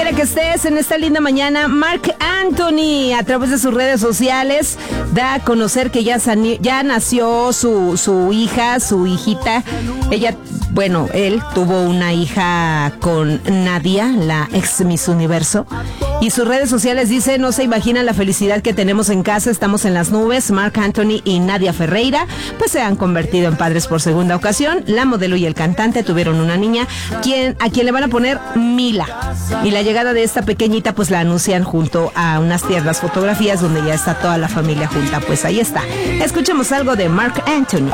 quiera que estés en esta linda mañana, Marc Anthony, a través de sus redes sociales, da a conocer que ya nació su hija, su hijita. Él tuvo una hija con Nadia, la ex Miss Universo. Y sus redes sociales dice: no se imaginan la felicidad que tenemos en casa, estamos en las nubes. Marc Anthony y Nadia Ferreira pues se han convertido en padres por segunda ocasión. La modelo y el cantante tuvieron una niña a quien le van a poner Mila, y la llegada de esta pequeñita pues la anuncian junto a unas tiernas fotografías donde ya está toda la familia junta. Pues ahí está, escuchemos algo de Marc Anthony.